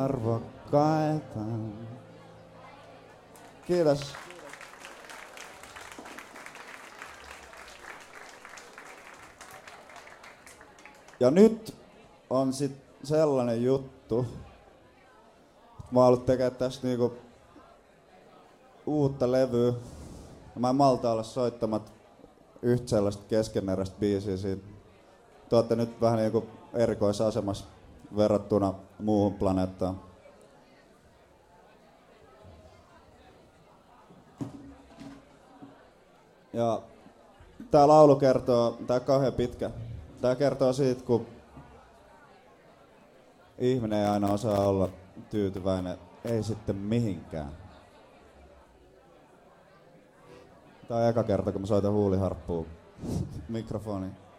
Arvokkaita. Kiitos. Ja nyt on sit sellainen juttu. Mä oon ollut tekemään tästä niinku uutta levyä. Mä en malta olla soittamat yhtä sellaista keskeneräistä biisiä siitä. Te ootte nyt vähän niinku erikoisasemassa verrattuna muuhun planeettaan. Ja tää laulu kertoo, tää on kauhean pitkä. Tää kertoo siitä, kun ihminen ei aina osaa olla tyytyväinen, ei sitten mihinkään. Tää on eka kerta, kun mä soitan huuliharppua mikrofoniin.